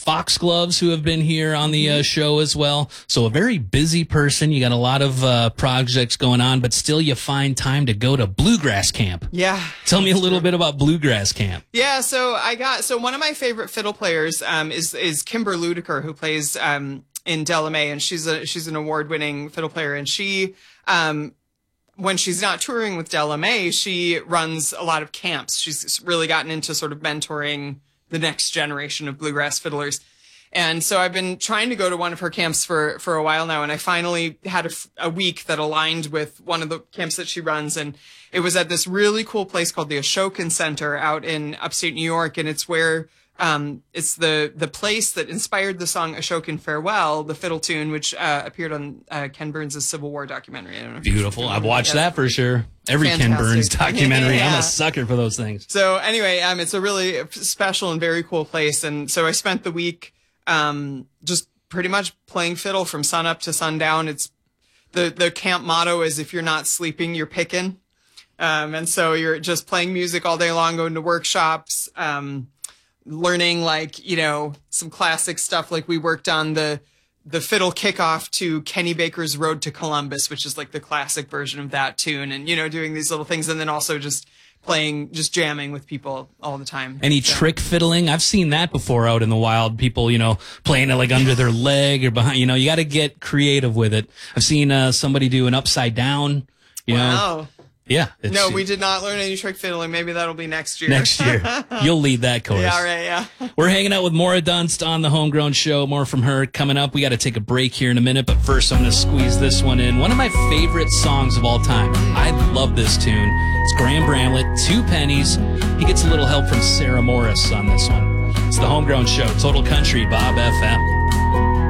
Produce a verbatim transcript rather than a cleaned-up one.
Foxgloves, who have been here on the uh, show as well. So a very busy person. You got a lot of uh, projects going on, but still you find time to go to Bluegrass Camp. Yeah. Tell me a little bit about Bluegrass Camp. Yeah, so I got so one of my favorite fiddle players um, is is Kimber Ludiker, who plays um, in Delamay, and she's a she's an award-winning fiddle player, and she. Um, when she's not touring with Delamay, she runs a lot of camps. She's really gotten into sort of mentoring the next generation of bluegrass fiddlers. And so I've been trying to go to one of her camps for, for a while now. And I finally had a, a week that aligned with one of the camps that she runs. And it was at this really cool place called the Ashokan Center out in upstate New York. And it's where Um, it's the, the place that inspired the song Ashokan Farewell, the fiddle tune, which uh, appeared on uh, Ken Burns' Civil War documentary. I don't know if Beautiful. I've watched yeah. that for sure. Every Fantastic. Ken Burns documentary. Yeah. I'm a sucker for those things. So anyway, um, it's a really special and very cool place. And so I spent the week um, just pretty much playing fiddle from sun up to sundown. It's the, the camp motto is, if you're not sleeping, you're picking. Um, and so you're just playing music all day long, going to workshops, um, learning like, you know, some classic stuff. Like we worked on the, the fiddle kickoff to Kenny Baker's Road to Columbus, which is like the classic version of that tune, and, you know, doing these little things. And then also just playing, just jamming with people all the time. Any so. trick fiddling? I've seen that before out in the wild. People, you know, playing it like under their leg or behind, you know, you got to get creative with it. I've seen uh, somebody do an upside down, you wow. know. Yeah. It's, no, we did not learn any trick fiddling. Maybe that'll be next year. Next year. You'll lead that course. Yeah, right, yeah. We're hanging out with Maura Dunst on the Homegrown Show. More from her coming up. We got to take a break here in a minute, but first I'm going to squeeze this one in. One of my favorite songs of all time. I love this tune. It's Graham Bramlett, Two Pennies. He gets a little help from Sarah Morris on this one. It's the Homegrown Show, Total Country, Bob F M.